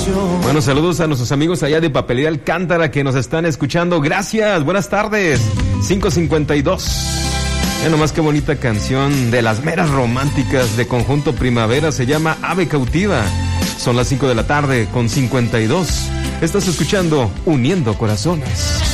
Bueno, saludos a nuestros amigos allá de Papelería Alcántara que nos están escuchando. Gracias, buenas tardes. 5:52. Nomás qué bonita canción de las meras románticas de Conjunto Primavera. Se llama Ave Cautiva. Son las 5 de la tarde con 52. Estás escuchando Uniendo Corazones.